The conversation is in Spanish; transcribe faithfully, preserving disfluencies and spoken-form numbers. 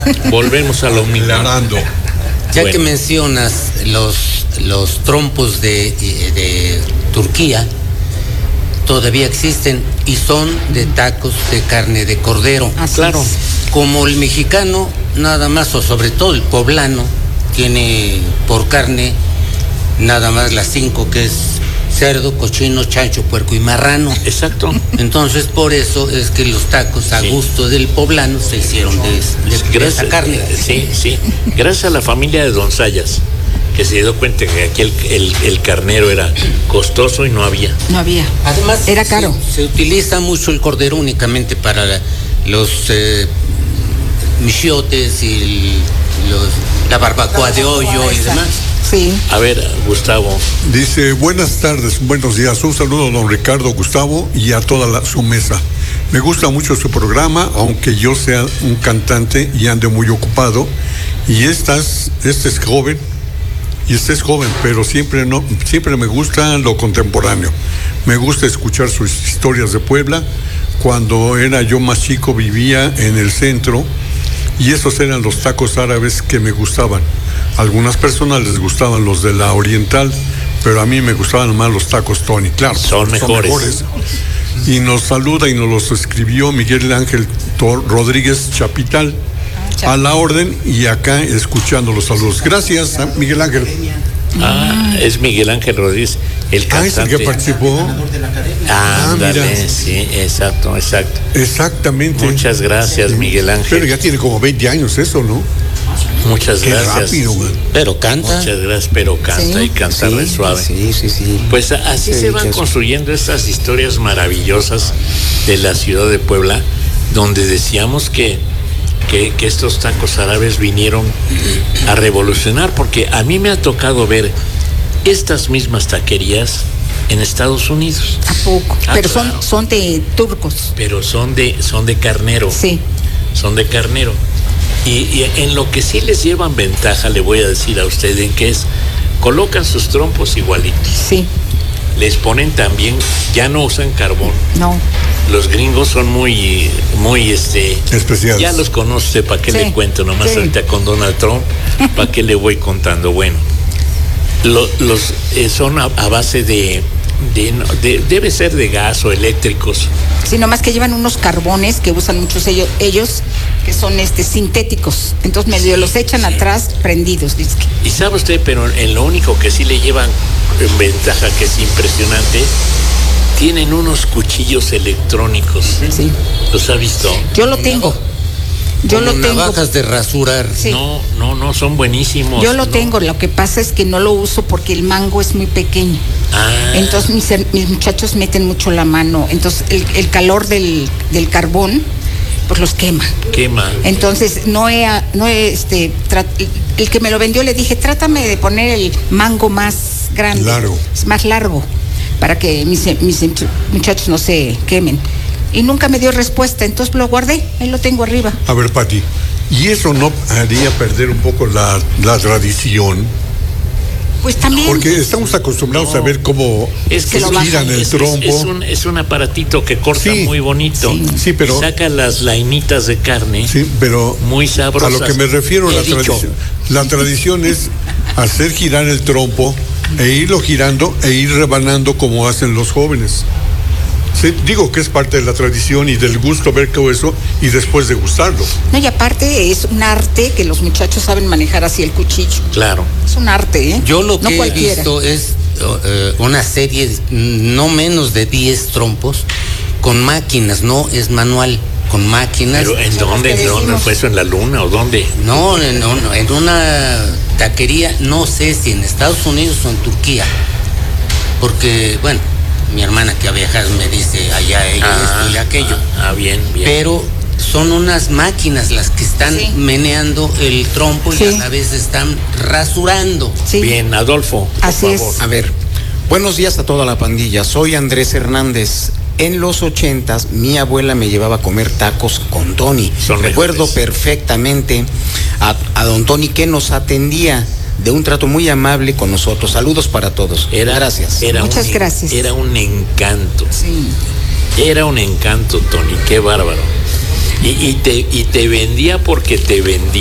Volvemos a lo mismo. Ya bueno. que mencionas los, los trompos de, de Turquía, todavía existen y son de tacos de carne de cordero. Así claro. Es. Como el mexicano, nada más, o sobre todo el poblano, tiene por carne nada más las cinco, que es cerdo, cochino, chancho, puerco y marrano. Exacto. Entonces, por eso es que los tacos a sí. gusto del poblano se hicieron de, de, de gracias, esa carne. Sí, sí. Gracias a la familia de Don Sayas, que se dio cuenta que aquí el, el, el carnero era costoso y no había. No había. Además, era caro. Se, se utiliza mucho el cordero únicamente para la, los eh, michiotes y el, los, la barbacoa la de hoyo esa. y demás. Sí. A ver, Gustavo. Dice, buenas tardes, buenos días. Un saludo a don Ricardo, Gustavo y a toda la, su mesa. Me gusta mucho su programa, aunque yo sea un cantante y ande muy ocupado. Y estas, este es joven, y este es joven, pero siempre, no, siempre me gusta lo contemporáneo. Me gusta escuchar sus historias de Puebla. Cuando era yo más chico vivía en el centro y esos eran los tacos árabes que me gustaban. A algunas personas les gustaban los de la Oriental, pero a mí me gustaban más los tacos Tony. Claro, son, son mejores. mejores. Y nos saluda y nos los escribió Miguel Ángel Tor- Rodríguez Chapital. A la orden y acá escuchando los saludos. Gracias, Miguel Ángel. Ah, es Miguel Ángel Rodríguez, el cantante. Ah, es el que participó. Ah, mira. Sí, exacto, exacto. Exactamente. Muchas gracias, Miguel Ángel. Pero ya tiene como veinte años eso, ¿no? Muchas Qué gracias. rápido, güey. Pero canta. Muchas gracias, pero canta sí, y canta sí, re suave. Sí, sí, sí. Pues así sí, se van construyendo estas historias maravillosas de la ciudad de Puebla, donde decíamos que Que, que estos tacos árabes vinieron a revolucionar, porque a mí me ha tocado ver estas mismas taquerías en Estados Unidos. ¿A poco? Ah, pero claro. son, son de turcos. Pero son de, son de carnero. Sí. Son de carnero. Y, y en lo que sí les llevan ventaja, le voy a decir a usted en que es, colocan sus trompos igualitos. Sí. Les ponen también, ya no usan carbón. No. Los gringos son muy, muy, este... especiales. Ya los conoce, ¿para qué sí. le cuento? Nomás sí. ahorita con Donald Trump, ¿para qué le voy contando? Bueno, lo, los eh, son a, a base de, de, de... Debe ser de gas o eléctricos. Sí, nomás que llevan unos carbones que usan muchos ellos, ellos que son este sintéticos. Entonces medio sí, los echan sí. atrás prendidos, dice. Y sabe usted, pero en lo único que sí le llevan en ventaja, que es impresionante, tienen unos cuchillos electrónicos. Sí. ¿Los ha visto? Yo lo tengo. Yo Como lo tengo. navajas de rasurar. Sí. No, no, no, son buenísimos. Yo lo no. tengo, lo que pasa es que no lo uso porque el mango es muy pequeño. Ah. Entonces mis, mis muchachos meten mucho la mano. Entonces el, el calor del, del carbón pues los quema. Quema. Entonces no he, no he este, tra- el que me lo vendió le dije, trátame de poner el mango más grande. Largo. Más largo, para que mis, mis muchachos no se quemen. Y nunca me dio respuesta, entonces lo guardé, ahí lo tengo arriba. A ver, Pati, ¿y eso no haría perder un poco la, la tradición? Pues también. Porque estamos acostumbrados no. a ver cómo es que se giran el es, trompo. Es, es, un, es un aparatito que corta sí, muy bonito. Sí, sí, pero saca las lainitas de carne. Sí, pero muy sabrosas. A lo que me refiero, la tradición, la tradición es hacer girar el trompo e irlo girando e ir rebanando como hacen los jóvenes. Sí, digo que es parte de la tradición y del gusto ver todo eso y después de gustarlo. No, y aparte es un arte que los muchachos saben manejar así el cuchillo. Claro. Es un arte, ¿eh? Yo lo que no he cualquiera. visto es uh, una serie, no menos de diez trompos con máquinas, no es manual, con máquinas. ¿Pero en dónde? ¿En dónde fue eso? ¿En la luna o dónde? No, en, no, en una taquería, no sé si en Estados Unidos o en Turquía. Porque, bueno, mi hermana que ha viajado me dice allá ella ah, esto y aquello. Ah, ah, bien, bien. Pero son unas máquinas las que están sí. meneando el trompo sí. y a la vez están rasurando. Sí. Bien, Adolfo, por Así favor. Es. A ver, buenos días a toda la pandilla. Soy Andrés Hernández. En los ochentas, mi abuela me llevaba a comer tacos con Tony. Son Recuerdo mejores. perfectamente a, a don Tony que nos atendía de un trato muy amable con nosotros. Saludos para todos. Era, gracias. Era Muchas un, gracias. Era un encanto. Sí. Era un encanto, Tony. Qué bárbaro. Y, y, te, y te vendía porque te vendía.